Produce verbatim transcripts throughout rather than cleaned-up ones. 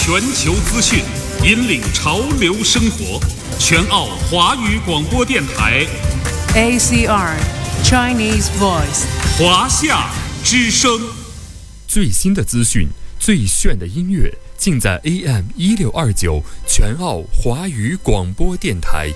全球资讯，引领潮流生活。全澳华语广播电台 A C R Chinese Voice 华夏之声。 最新的资讯，最炫的音乐，尽在 A M 一六二九全澳华语广播电台。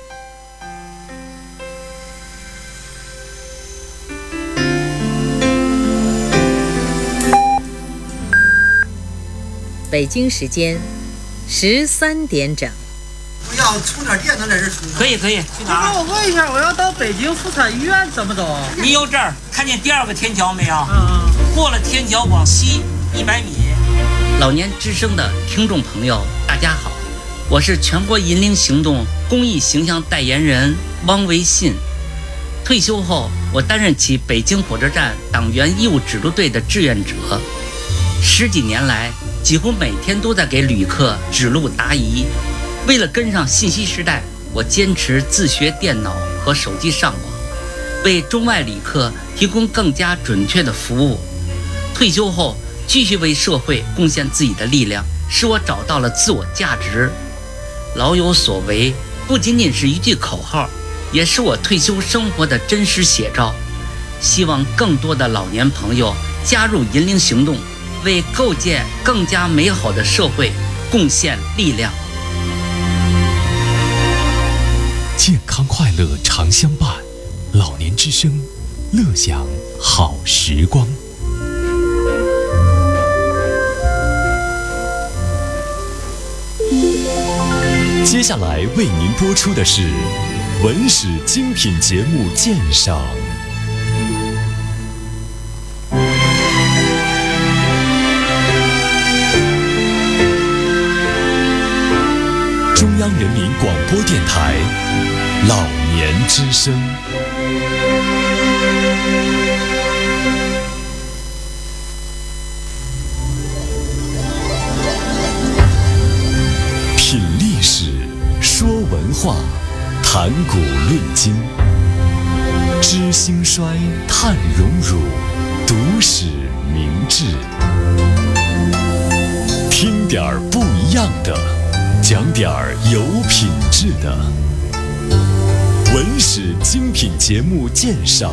北京时间十三点整。 我要充点电能在这充。 可以可以，去哪儿？ 我问一下，我要到北京妇产医院怎么走？ 你有这儿看见第二个天桥没有？ 嗯。 过了天桥往西一百米。老年之声的听众朋友，大家好，我是全国银龄行动公益形象代言人汪维信。退休后，我担任起北京火车站党员义务指路队的志愿者。十几年来，几乎每天都在给旅客指路答疑。为了跟上信息时代，我坚持自学电脑和手机上网，为中外旅客提供更加准确的服务。退休后，继续为社会贡献自己的力量，使我找到了自我价值。老有所为不仅仅是一句口号，也是我退休生活的真实写照。希望更多的老年朋友加入银龄行动，为构建更加美好的社会贡献力量。 健康快乐常相伴，老年之声，乐享好时光。接下来为您播出的是文史精品节目鉴赏。中央人民广播电台老年之声。品历史，说文化，谈古论今，知兴衰，探荣辱，读史明智。听点儿不一样的，讲点儿有品质的文史精品节目鉴赏。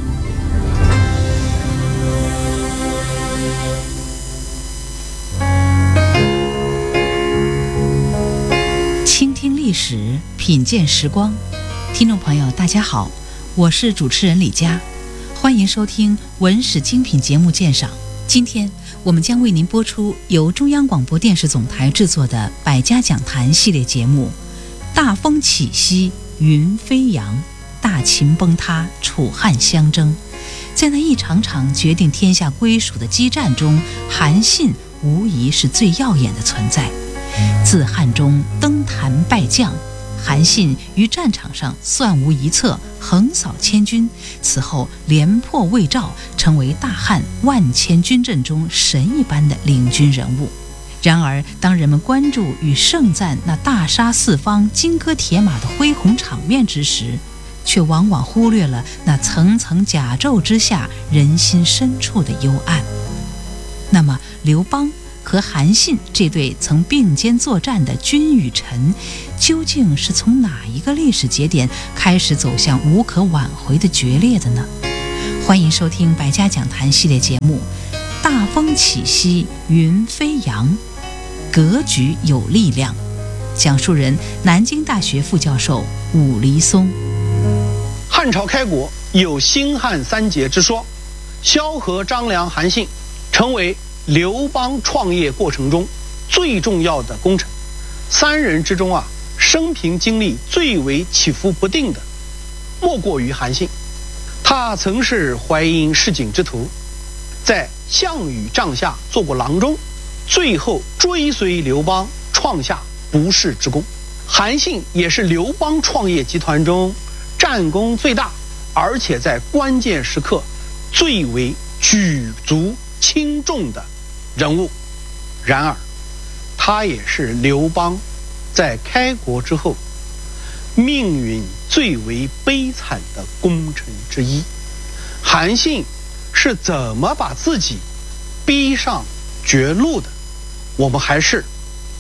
倾听历史，品鉴时光。听众朋友大家好，我是主持人李佳，欢迎收听文史精品节目鉴赏。今天我们将为您播出由中央广播电视总台制作的百家讲坛系列节目《大风起兮云飞扬，大秦崩塌，楚汉相争》。在那一场场决定天下归属的激战中，韩信无疑是最耀眼的存在。自汉中登坛拜将，韩信于战场上算无一策，横扫千军，此后连破魏赵，成为大汉万千军阵中神一般的领军人物。然而当人们关注与盛赞那大杀四方、金戈铁马的恢宏场面之时，却往往忽略了那层层甲胄之下人心深处的幽暗。那么刘邦和韩信这对曾并肩作战的君与臣，究竟是从哪一个历史节点开始走向无可挽回的决裂的呢？欢迎收听百家讲坛系列节目《大风起兮云飞扬》，格局有力量。讲述人南京大学副教授武黎松。 汉朝开国有兴汉三杰之说，萧何、张良、韩信成为刘邦创业过程中最重要的功臣。三人之中啊，生平经历最为起伏不定的，莫过于韩信。他曾是淮阴市井之徒，在项羽帐下做过郎中，最后追随刘邦，创下不世之功。韩信也是刘邦创业集团中战功最大，而且在关键时刻最为举足轻重的人物。然而他也是刘邦在开国之后命运最为悲惨的功臣之一。韩信是怎么把自己逼上绝路的？我们还是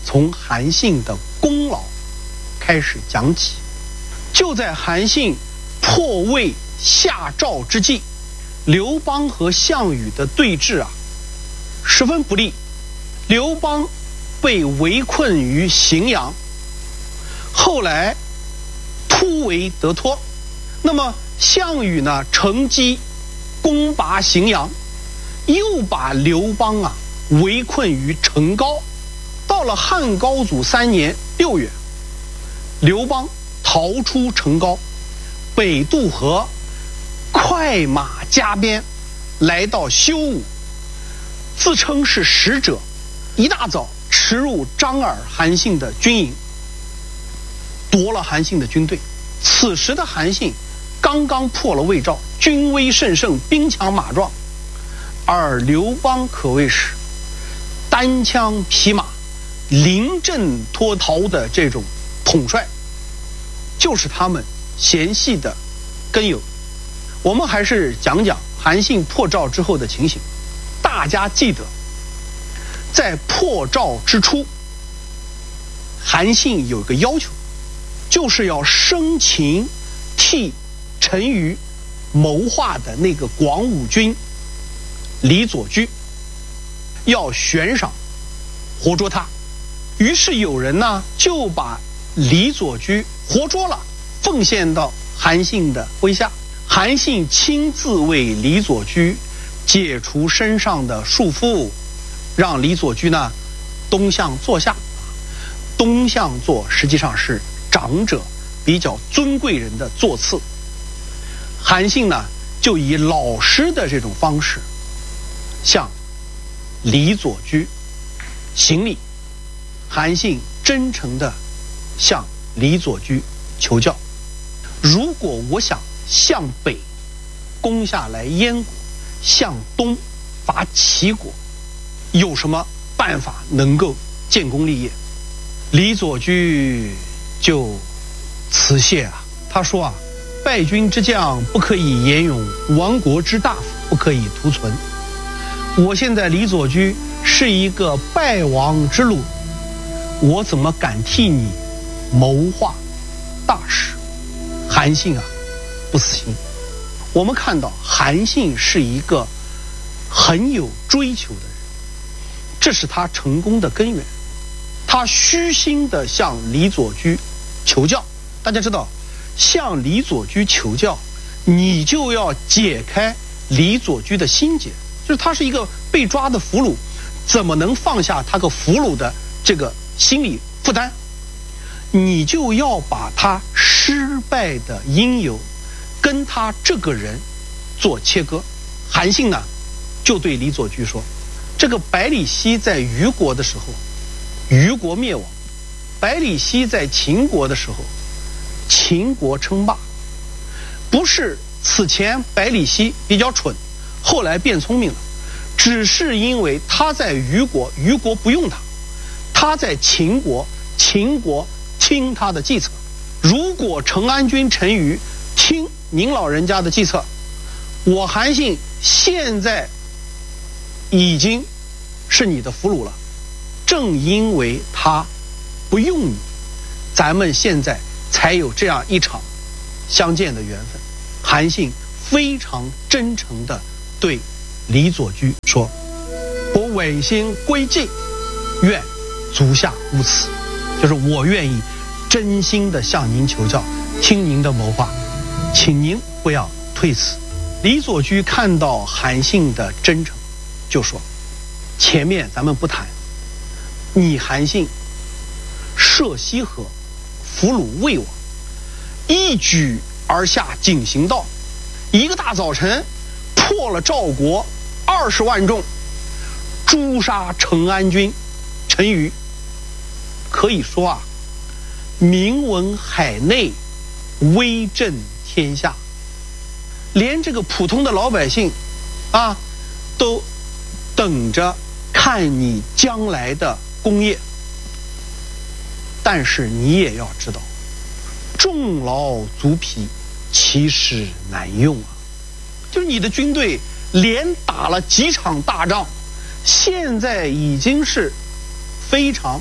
从韩信的功劳开始讲起。就在韩信破魏下赵之际，刘邦和项羽的对峙啊，十分不利。刘邦被围困于荥阳，后来突围得脱。那么项羽呢，乘机攻拔荥阳，又把刘邦啊围困于成皋。到了汉高祖三年六月，刘邦逃出成皋，北渡河，快马加鞭来到修武，自称是使者，一大早驰入张耳韩信的军营，夺了韩信的军队。此时的韩信刚刚破了魏赵，军威甚盛，兵强马壮，而刘邦可谓是单枪匹马，临阵脱逃的这种统帅，就是他们嫌隙的根由。我们还是讲讲韩信破赵之后的情形。大家记得，在破赵之初，韩信有一个要求，就是要生擒替陈馀谋划的那个广武军李左车，要悬赏活捉他。于是有人呢就把李左车活捉了，奉献到韩信的麾下。韩信亲自为李左车解除身上的束缚，让李左车呢东向坐下。东向坐实际上是长者比较尊贵人的座次。韩信呢就以老师的这种方式向李左车行礼。韩信真诚地向李左车求教，如果我想向北攻下来燕国，向东伐齐国，有什么办法能够建功立业？李左车就辞谢啊，他说啊，败军之将不可以言勇，亡国之大夫不可以图存。我现在李左车是一个败亡之虏，我怎么敢替你谋划大事？韩信啊不死心。我们看到韩信是一个很有追求的人，这是他成功的根源。他虚心地向李左车求教。大家知道，向李左车求教，你就要解开李左车的心结，就是他是一个被抓的俘虏，怎么能放下他个俘虏的这个心理负担？你就要把他失败的因由跟他这个人做切割。韩信呢就对李左车说，这个百里奚在虞国的时候，虞国灭亡；百里奚在秦国的时候，秦国称霸。不是此前百里奚比较蠢，后来变聪明了，只是因为他在虞国，虞国不用他；他在秦国，秦国听他的计策。如果成安军陈馀听您老人家的计策，我韩信现在已经是你的俘虏了。正因为他不用你，咱们现在才有这样一场相见的缘分。韩信非常真诚地对李左车说，我违心归晋，愿足下无辞。就是我愿意真心地向您求教，听您的谋划，请您不要推辞。李左车看到韩信的真诚，就说，前面咱们不谈，你韩信涉西河，俘虏魏王，一举而下井陉道，一个大早晨破了赵国二十万众，诛杀成安军陈馀。可以说啊，名闻海内，威震天下，连这个普通的老百姓啊都等着看你将来的功业。但是你也要知道，重劳足疲，其实难用啊。就是你的军队连打了几场大仗，现在已经是非常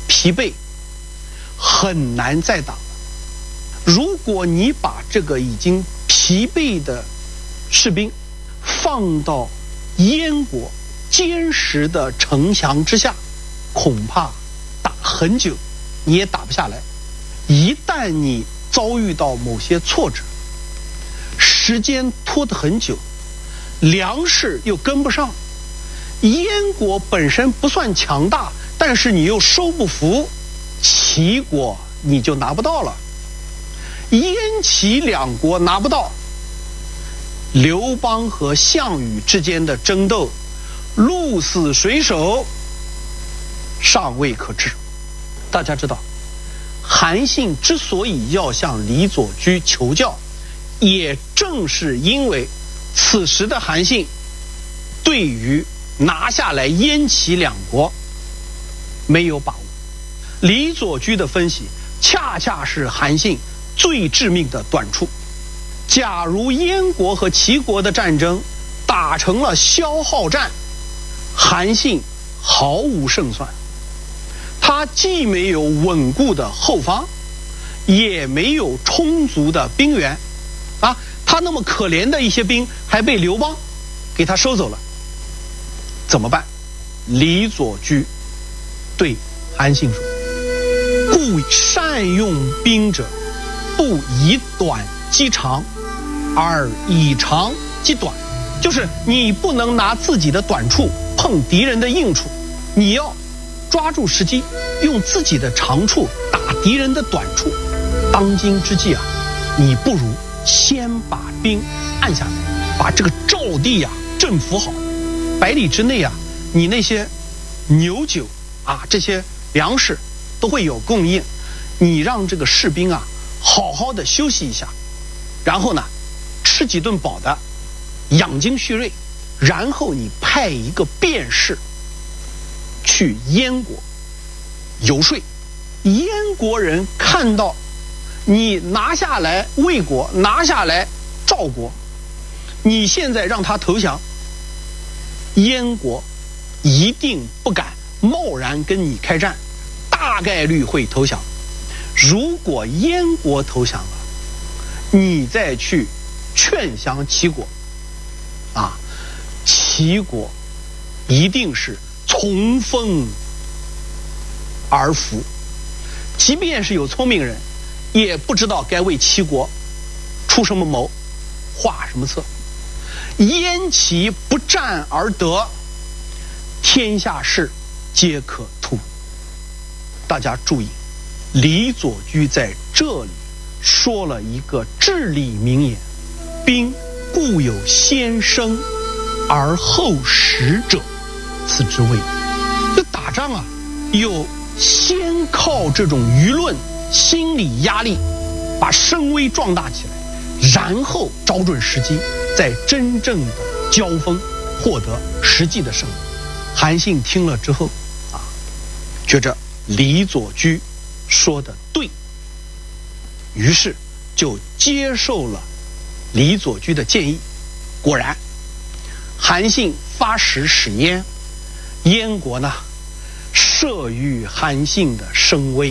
疲惫，很难再打了。如果你把这个已经疲惫的士兵放到燕国坚实的城墙之下，恐怕打很久你也打不下来。一旦你遭遇到某些挫折，时间拖得很久，粮食又跟不上，燕国本身不算强大，但是你又收不服，齐国你就拿不到了。燕齐两国拿不到，刘邦和项羽之间的争斗，鹿死谁手尚未可知。大家知道，韩信之所以要向李左居求教，也正是因为此时的韩信对于拿下来燕齐两国没有把握。李左居的分析恰恰是韩信最致命的短处。假如燕国和齐国的战争打成了消耗战，韩信毫无胜算。他既没有稳固的后方，也没有充足的兵源啊，他那么可怜的一些兵还被刘邦给他收走了，怎么办？李左居对韩信说：故善用兵者，不以短击长，而以长击短。就是你不能拿自己的短处碰敌人的硬处，你要抓住时机，用自己的长处打敌人的短处。当今之计啊，你不如先把兵按下来，把这个赵地啊征服好。百里之内啊，你那些牛酒啊，这些粮食都会有供应，你让这个士兵啊好好的休息一下，然后呢吃几顿饱的，养精蓄锐，然后你派一个便士去燕国游说。燕国人看到你拿下来魏国，拿下来赵国，你现在让他投降，燕国一定不敢贸然跟你开战，大概率会投降。如果燕国投降了，你再去劝降齐国啊，齐国一定是从风而伏。即便是有聪明人，也不知道该为齐国出什么谋，画什么策。燕齐不战而得，天下事皆可图。大家注意，李左居在这里说了一个至理名言：兵固有先生而后食者，此之谓。这打仗啊，有先靠这种舆论心理压力把声威壮大起来，然后找准时机，在真正的交锋获得实际的胜利。韩信听了之后啊，觉着李左居说的对，于是就接受了李左居的建议。果然，韩信发使使燕，燕国呢慑于韩信的声威，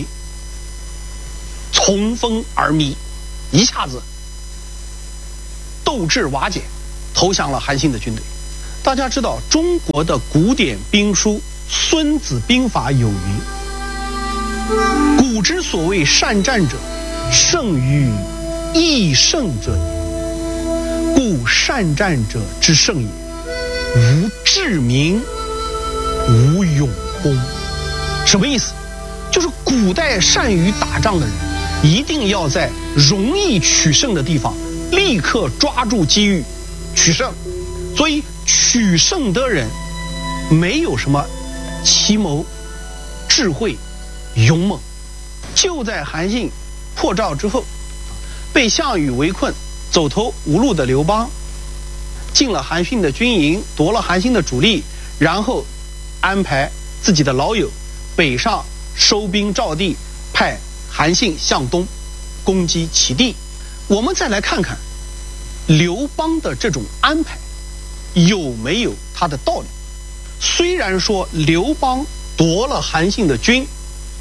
从风而靡，一下子斗志瓦解，投降了韩信的军队。大家知道，中国的古典兵书《孙子兵法》有云：古之所谓善战者，胜于易胜者也。故善战者之胜也，无智明，无勇功。什么意思？就是古代善于打仗的人，一定要在容易取胜的地方立刻抓住机遇取胜。所以取胜的人没有什么奇谋、智慧、勇猛。就在韩信破赵之后，被项羽围困，走投无路的刘邦进了韩信的军营，夺了韩信的主力，然后安排自己的老友北上收兵赵地，派韩信向东攻击齐地。我们再来看看刘邦的这种安排有没有他的道理。虽然说刘邦夺了韩信的军，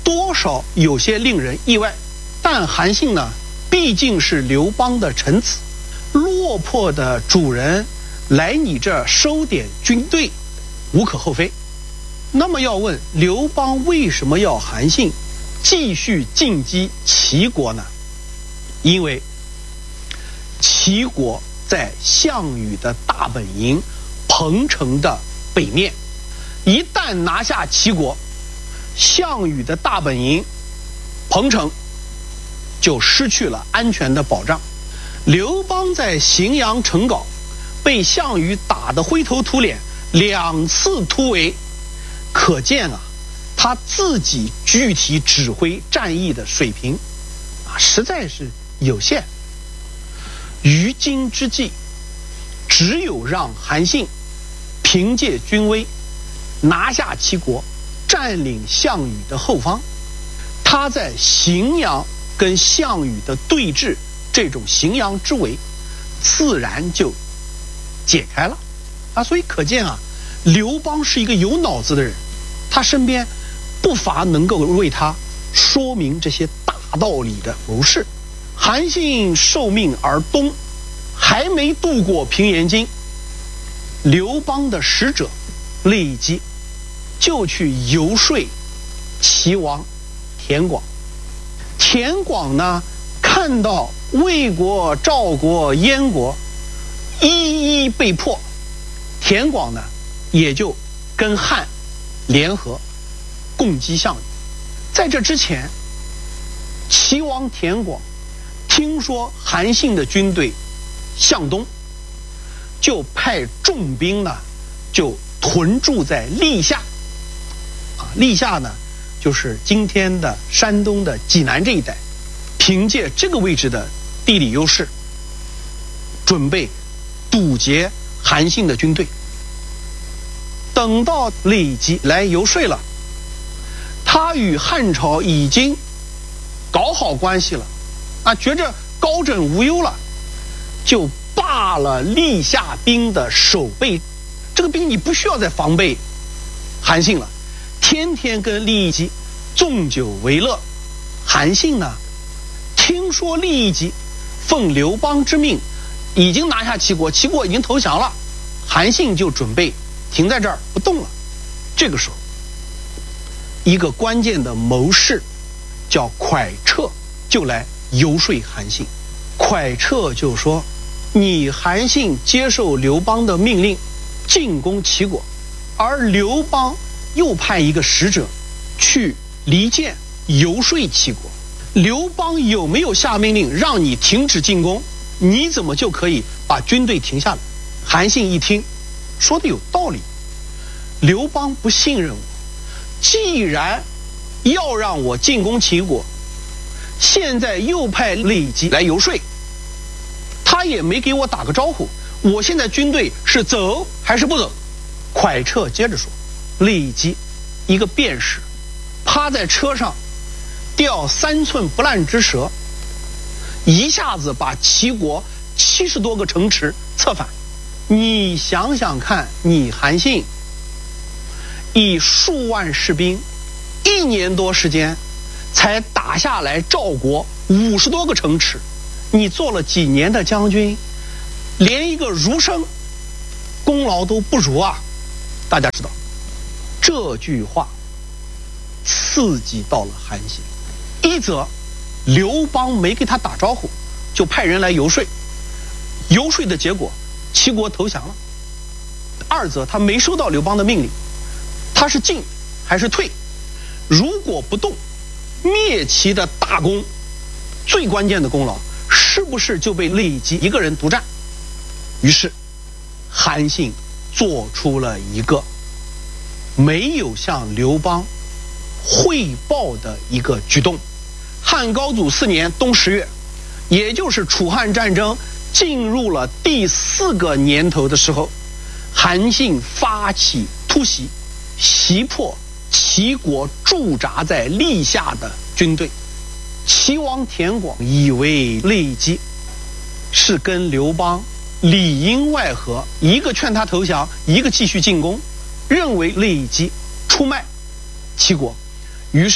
多少有些令人意外。但韩信呢，毕竟是刘邦的臣子，落魄的主人来你这儿收点军队，无可厚非。那么要问刘邦为什么要韩信继续进击齐国呢？因为齐国在项羽的大本营彭城的北面，一旦拿下齐国，项羽的大本营彭城就失去了安全的保障。刘邦在荥阳城皋被项羽打得灰头土脸，两次突围，可见啊，他自己具体指挥战役的水平啊，实在是有限。于今之计，只有让韩信凭借军威拿下齐国，占领项羽的后方。他在荥阳跟项羽的对峙，这种荥阳之围自然就解开了啊。所以可见啊，刘邦是一个有脑子的人，他身边不乏能够为他说明这些大道理的谋士。韩信受命而东，还没渡过平原津，刘邦的使者郦基就去游说齐王田广。田广呢，看到魏国、赵国、燕国一一被迫，田广呢也就跟汉联合攻击项羽。在这之前，齐王田广听说韩信的军队向东，就派重兵呢就屯驻在历下啊，历下呢就是今天的山东的济南这一带。凭借这个位置的地理优势，准备堵截韩信的军队。等到郦基来游说了，他与汉朝已经搞好关系了啊，觉着高枕无忧了，就罢了历下兵的守备。这个兵你不需要再防备韩信了，天天跟郦基纵酒为乐。韩信呢，听说郦基奉刘邦之命已经拿下齐国，齐国已经投降了，韩信就准备停在这儿不动了。这个时候，一个关键的谋士叫蒯彻就来游说韩信。蒯彻就说，你韩信接受刘邦的命令进攻齐国，而刘邦又派一个使者去离间游说齐国，刘邦有没有下命令让你停止进攻？你怎么就可以把军队停下来？韩信一听，说的有道理，刘邦不信任我，既然要让我进攻齐国，现在又派郦基来游说，他也没给我打个招呼，我现在军队是走还是不走？蒯彻接着说，郦基一个便士，趴在车上钓三寸不烂之蛇，一下子把齐国七十多个城池策反。你想想看，你韩信以数万士兵，一年多时间才打下来赵国五十多个城池，你做了几年的将军，连一个儒生功劳都不如啊！大家知道，这句话刺激到了韩信。一则刘邦没给他打招呼，就派人来游说，游说的结果齐国投降了。二则他没收到刘邦的命令，他是进还是退？如果不动，灭齐的大功，最关键的功劳是不是就被郦基一个人独占？于是韩信做出了一个没有向刘邦汇报的一个举动。汉高祖四年冬十月，也就是楚汉战争进入了第四个年头的时候，韩信发起突袭，袭破齐国驻扎在历下的军队。齐王田广以为郦基是跟刘邦里应外合，一个劝他投降，一个继续进攻，认为郦基出卖齐国，于是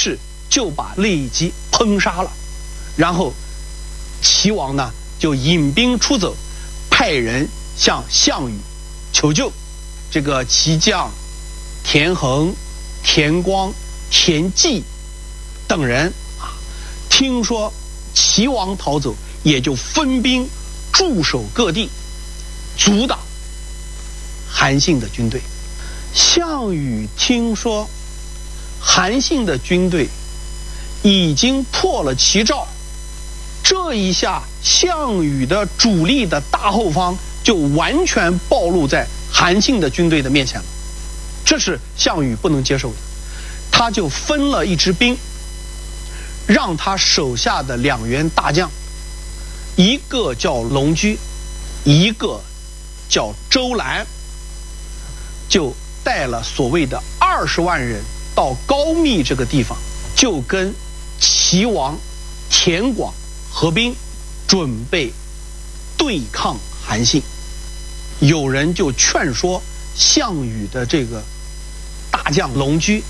就把郦基烹杀了，然后齐王呢就引兵出走，派人向项羽求救。这个齐将田横、田光、田忌等人啊，听说齐王逃走，也就分兵驻守各地，阻挡韩信的军队。项羽听说韩信的军队已经破了齐赵，这一下项羽的主力的大后方就完全暴露在韩信的军队的面前了，这是项羽不能接受的。他就分了一支兵，让他手下的两员大将，一个叫龙驹，一个叫周兰，就带了所谓的二十万人到高密这个地方，就跟齐王田广合兵，准备对抗韩信。有人就劝说项羽的这个大将龙驹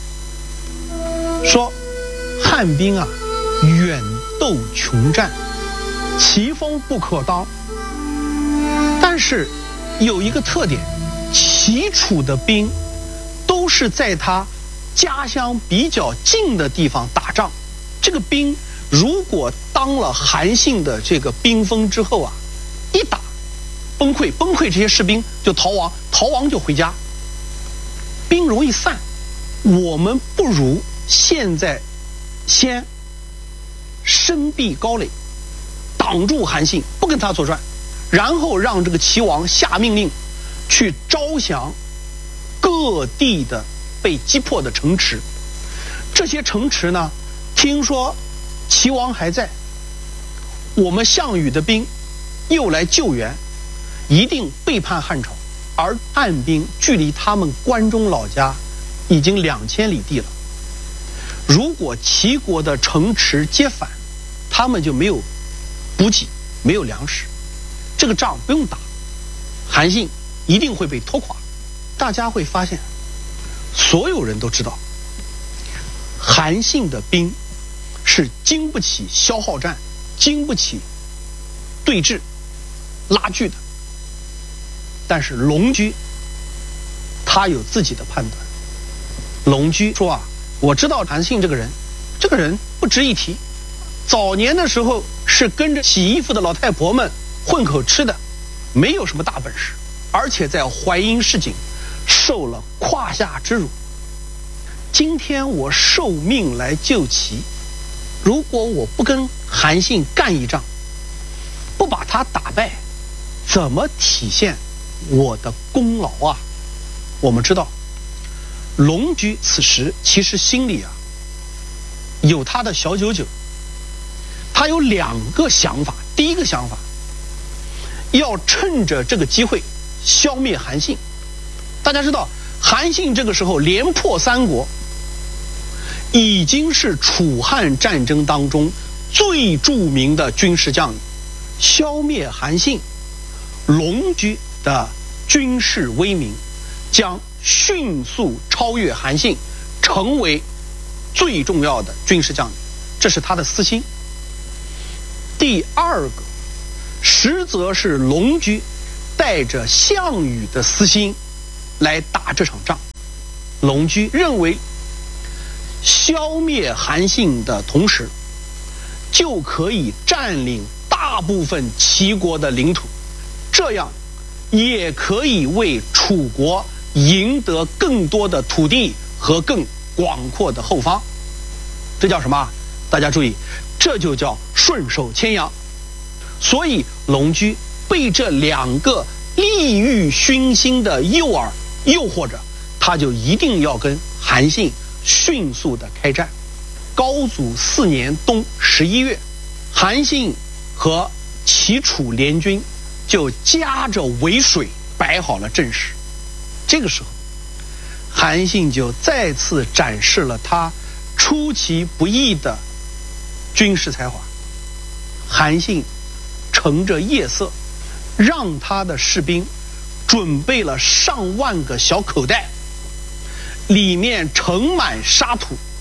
说，汉兵啊，远斗穷战，奇风不可当。但是有一个特点，齐楚的兵都是在他家乡比较近的地方打仗，这个兵如果当了韩信的这个兵锋之后啊，一打崩溃，崩溃这些士兵就逃亡，逃亡就回家，兵容易散。我们不如现在先深壁高垒，挡住韩信，不跟他作战，然后让这个齐王下命令去招降各地的被击破的城池。这些城池呢，听说齐王还在，我们项羽的兵又来救援，一定背叛汉朝。而汉兵距离他们关中老家已经两千里地了，如果齐国的城池接反，他们就没有补给，没有粮食，这个仗不用打，韩信一定会被拖垮。大家会发现，所有人都知道，韩信的兵是经不起消耗战，经不起对峙拉锯的。但是龙驹他有自己的判断。龙驹说啊，我知道韩信这个人，这个人不值一提，早年的时候是跟着洗衣服的老太婆们混口吃的，没有什么大本事，而且在淮阴市井受了胯下之辱。今天我受命来救齐，如果我不跟韩信干一仗，不把他打败，怎么体现我的功劳啊？我们知道龙驹此时其实心里啊有他的小九九，他有两个想法。第一个想法，要趁着这个机会消灭韩信。大家知道韩信这个时候连破三国，已经是楚汉战争当中最著名的军事将领。消灭韩信，龙驹的军事威名将迅速超越韩信，成为最重要的军事将领，这是他的私心。第二个，实则是龙驹带着项羽的私心来打这场仗。龙驹认为，消灭韩信的同时，就可以占领大部分齐国的领土，这样也可以为楚国赢得更多的土地和更广阔的后方。这叫什么？大家注意，这就叫顺手牵羊。所以龙驹被这两个利欲熏心的诱饵诱惑着，他就一定要跟韩信迅速的开战。高祖四年冬十一月，韩信和齐楚联军就夹着渭水摆好了阵势。这个时候，韩信就再次展示了他出其不意的军事才华。韩信乘着夜色，让他的士兵准备了上万个小口袋，里面盛满沙土，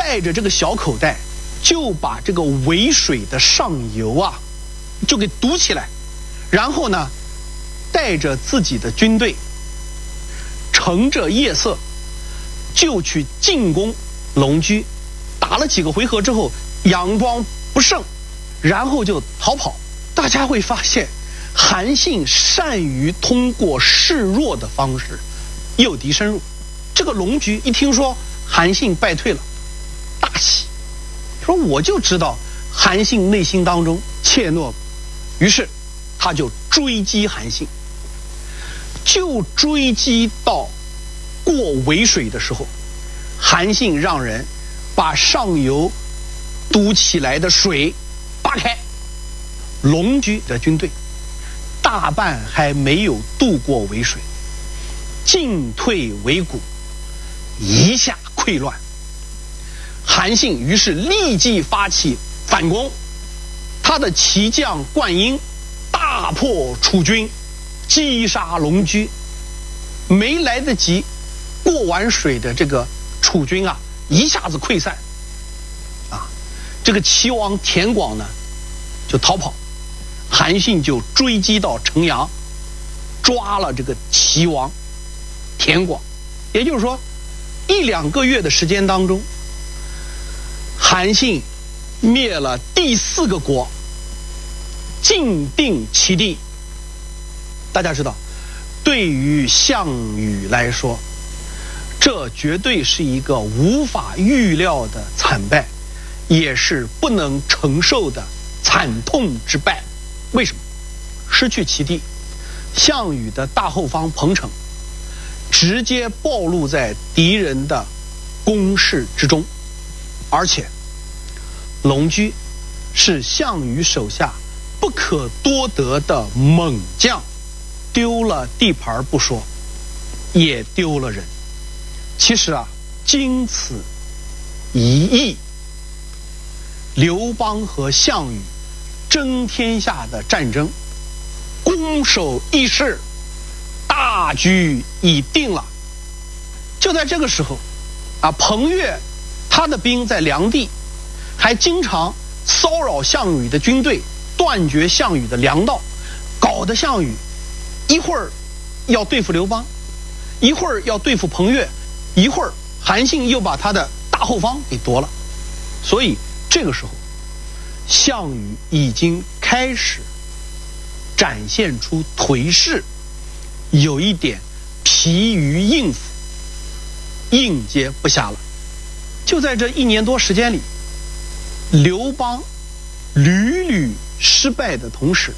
带着这个小口袋，就把这个渭水的上游啊，就给堵起来，然后呢，带着自己的军队，乘着夜色，就去进攻龙居。打了几个回合之后，佯装不胜，然后就逃跑。大家会发现，韩信善于通过示弱的方式诱敌深入。这个龙居一听说韩信败退了，大喜，说我就知道韩信内心当中怯懦，于是他就追击韩信。就追击到过渭水的时候，韩信让人把上游堵起来的水扒开，龙居的军队大半还没有渡过渭水，进退维谷，一下溃乱。韩信于是立即发起反攻，他的骑将灌婴大破楚军，击杀龙居。没来得及过完水的这个楚军啊，一下子溃散啊！这个齐王田广呢就逃跑，韩信就追击到城阳，抓了这个齐王田广。也就是说，一两个月的时间当中，韩信灭了第四个国，尽定其地。大家知道，对于项羽来说，这绝对是一个无法预料的惨败，也是不能承受的惨痛之败。为什么？失去其地，项羽的大后方彭城直接暴露在敌人的攻势之中，而且龙居是项羽手下不可多得的猛将，丢了地盘不说，也丢了人。其实啊，经此一役，刘邦和项羽争天下的战争攻守易势，大局已定了。就在这个时候啊，彭越他的兵在梁地，还经常骚扰项羽的军队，断绝项羽的粮道，搞得项羽一会儿要对付刘邦，一会儿要对付彭越，一会儿韩信又把他的大后方给夺了。所以这个时候，项羽已经开始展现出颓势，有一点疲于应付，应接不暇了。就在这一年多时间里，刘邦屡屡失败的同时，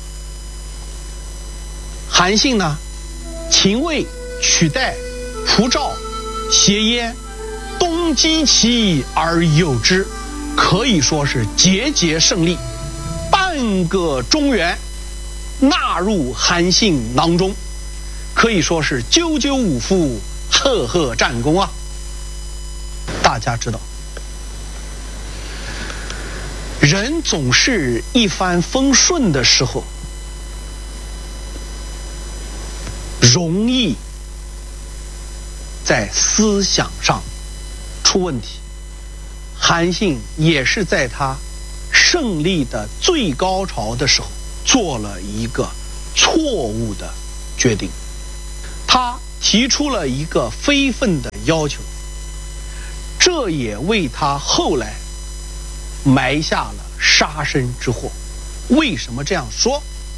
韩信呢，秦魏、取代、蒲赵、斜燕，东击其而有之，可以说是节节胜利，半个中原纳入韩信囊中，可以说是赳赳武夫，赫赫战功啊！大家知道，人总是一帆风顺的时候，容易在思想上出问题。韩信也是在他胜利的最高潮的时候做了一个错误的决定，他提出了一个非分的要求，这也为他后来埋下了杀身之祸。为什么这样说？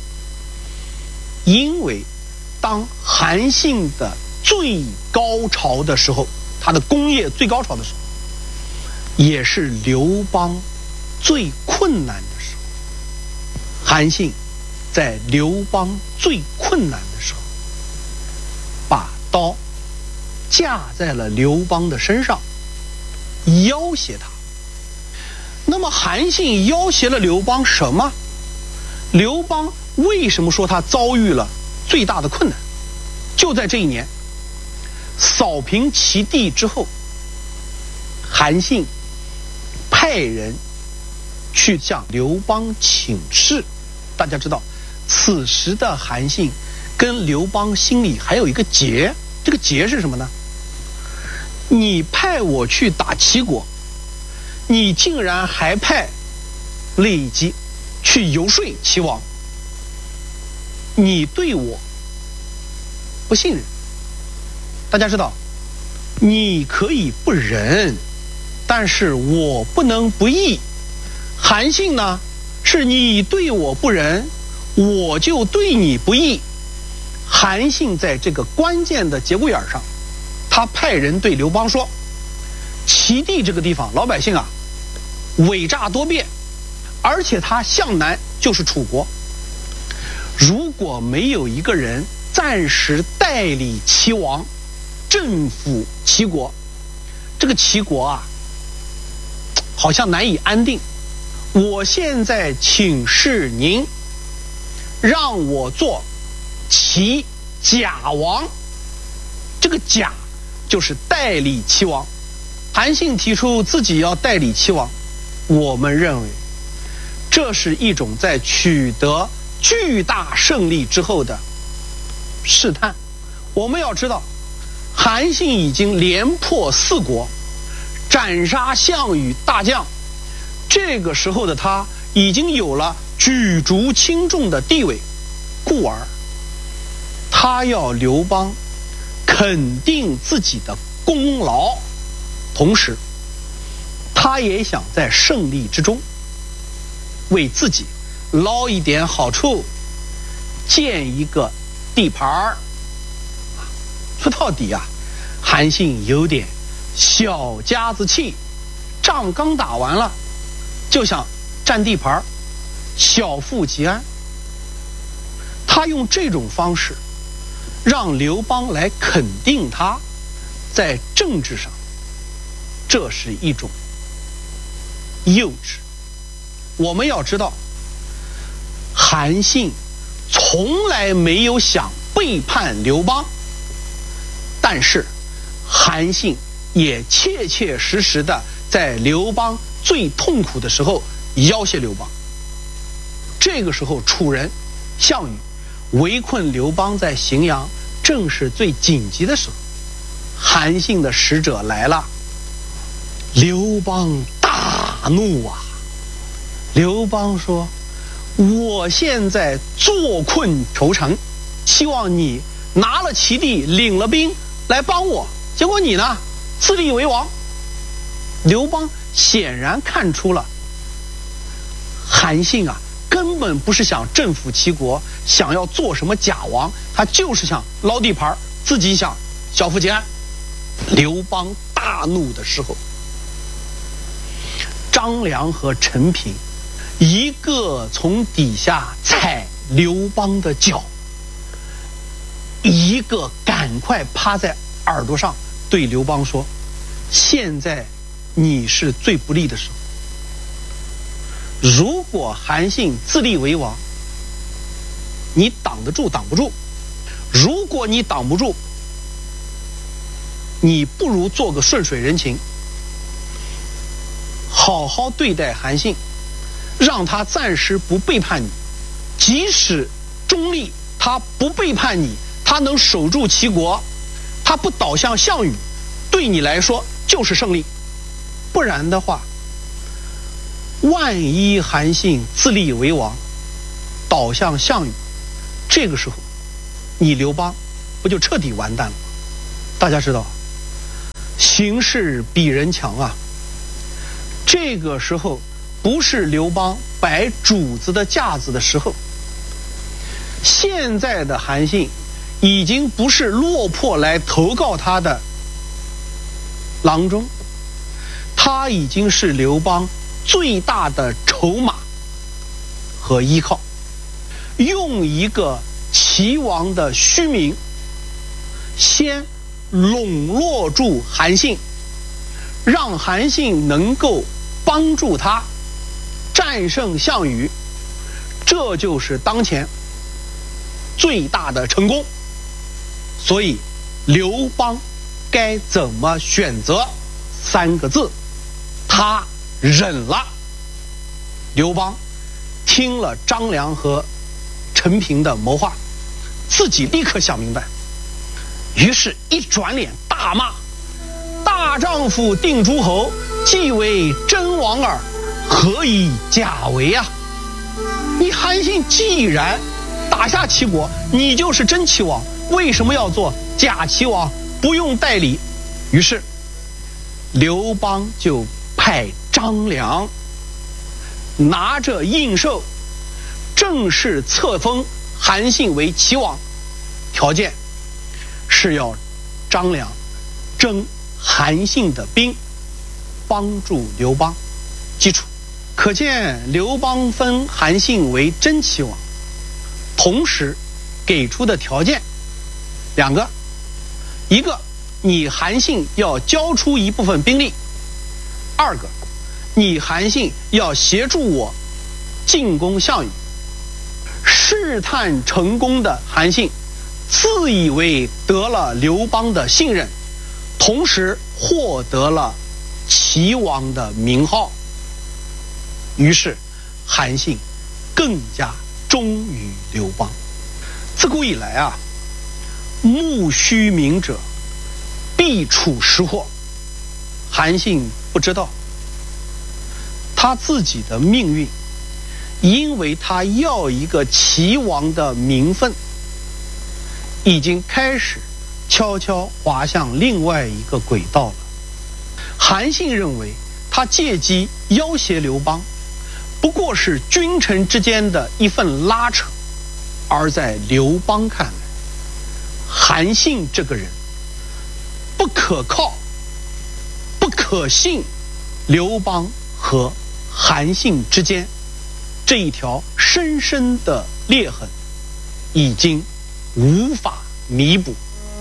因为当韩信的最高潮的时候，他的功业最高潮的时候，也是刘邦最困难的时候。韩信在刘邦最困难的时候，把刀架在了刘邦的身上，要挟他。那么韩信要挟了刘邦什么？刘邦为什么说他遭遇了最大的困难？就在这一年，扫平其地之后，韩信派人去向刘邦请示。大家知道，此时的韩信跟刘邦心里还有一个结，这个结是什么呢？你派我去打齐国， 你竟然还派郦姬去游说齐王，你对我不信任。大家知道，你可以不仁，但是我不能不义。韩信呢，是你对我不仁，我就对你不义。韩信在这个关键的节骨眼上，他派人对刘邦说，齐地这个地方老百姓啊伪诈多变，而且他向南就是楚国，如果没有一个人暂时代理齐王镇抚齐国，这个齐国啊好像难以安定。我现在请示您，让我做齐假王。这个假就是代理齐王。韩信提出自己要代理齐王，我们认为这是一种在取得巨大胜利之后的试探。我们要知道，韩信已经连破四国，斩杀项羽大将，这个时候的他已经有了举足轻重的地位，故而他要刘邦肯定自己的功劳，同时他也想在胜利之中为自己捞一点好处，建一个地盘儿。说到底啊，韩信有点小家子气，仗刚打完了就想占地盘，小富即安。他用这种方式让刘邦来肯定他，在政治上这是一种幼稚。我们要知道，韩信从来没有想背叛刘邦，但是韩信也切切实实的在刘邦最痛苦的时候要挟刘邦。这个时候楚人项羽围困刘邦在荥阳，正是最紧急的时候。韩信的使者来了，刘邦大怒啊！刘邦说，我现在坐困愁城，希望你拿了齐地，领了兵来帮我，结果你呢自立为王。刘邦显然看出了韩信啊根本不是想征服齐国，想要做什么假王，他就是想捞地盘，自己想小富即安。刘邦大怒的时候，张良和陈平一个从底下踩刘邦的脚，一个赶快趴在耳朵上对刘邦说，现在你是最不利的时候，如果韩信自立为王，你挡得住挡不住，如果你挡不住，你不如做个顺水人情，好好对待韩信，让他暂时不背叛你，即使中立，他不背叛你，他能守住齐国，他不倒向项羽，对你来说就是胜利。不然的话，万一韩信自立为王，倒向项羽，这个时候你刘邦不就彻底完蛋了？大家知道，形势比人强啊。这个时候不是刘邦摆主子的架子的时候。现在的韩信已经不是落魄来投靠他的郎中，他已经是刘邦最大的筹码和依靠。用一个齐王的虚名，先笼络住韩信，让韩信能够帮助他战胜项羽，这就是当前最大的成功。所以刘邦该怎么选择？三个字，他忍了。刘邦听了张良和陈平的谋划，自己立刻想明白，于是一转脸大骂，大丈夫定诸侯，既为真真王耳，何以假为啊？你韩信既然打下齐国，你就是真齐王，为什么要做假齐王？不用代理。于是刘邦就派张良拿着印绶，正式册封韩信为齐王，条件是要张良征韩信的兵，帮助刘邦。基础可见，刘邦封韩信为真齐王，同时给出的条件两个，一个你韩信要交出一部分兵力，二个你韩信要协助我进攻项羽。试探成功的韩信自以为得了刘邦的信任，同时获得了齐王的名号，于是韩信更加忠于刘邦。自古以来啊，慕虚名者必处实祸。韩信不知道他自己的命运，因为他要一个齐王的名分，已经开始悄悄滑向另外一个轨道了。韩信认为他借机要挟刘邦，不过是君臣之间的一份拉扯，而在刘邦看来，韩信这个人不可靠、不可信，刘邦和韩信之间这一条深深的裂痕已经无法弥补。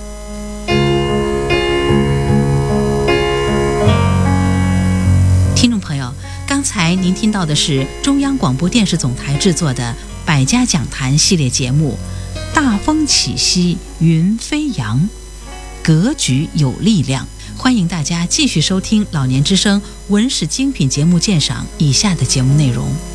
听众朋友，刚才您听到的是中央广播电视总台制作的百家讲坛系列节目《大风起兮云飞扬，格局有力量》。欢迎大家继续收听老年之声文史精品节目鉴赏以下的节目内容。